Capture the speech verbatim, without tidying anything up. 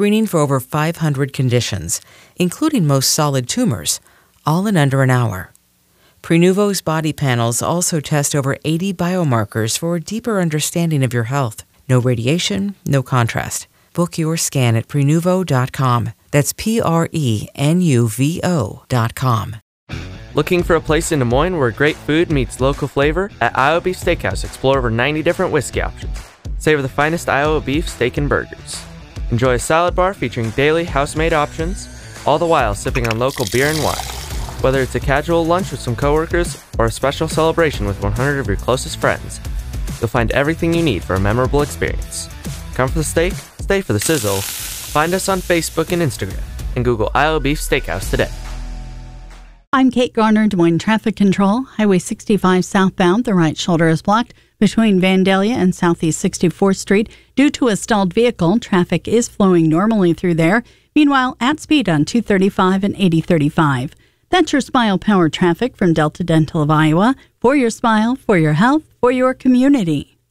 screening for over five hundred conditions, including most solid tumors, all in under an hour. Prenuvo's body panels also test over eighty biomarkers for a deeper understanding of your health. No radiation, no contrast. Book your scan at prenuvo dot com. That's P R E N U V O dot com. Looking for a place in Des Moines where great food meets local flavor? At Iowa Beef Steakhouse, explore over ninety different whiskey options. Savor the finest Iowa beef, steak, and burgers. Enjoy a salad bar featuring daily house-made options, all the while sipping on local beer and wine. Whether it's a casual lunch with some coworkers or a special celebration with one hundred of your closest friends, you'll find everything you need for a memorable experience. Come for the steak, stay for the sizzle. Find us on Facebook and Instagram, and Google Iowa Beef Steakhouse today. I'm Kate Garner, Des Moines Traffic Control. Highway sixty-five southbound, the right shoulder is blocked between Vandalia and Southeast sixty-fourth Street. Due to a stalled vehicle, traffic is flowing normally through there. Meanwhile, at speed on two thirty-five and eighty thirty-five. That's your Smile Power traffic from Delta Dental of Iowa. For your smile, for your health, for your community.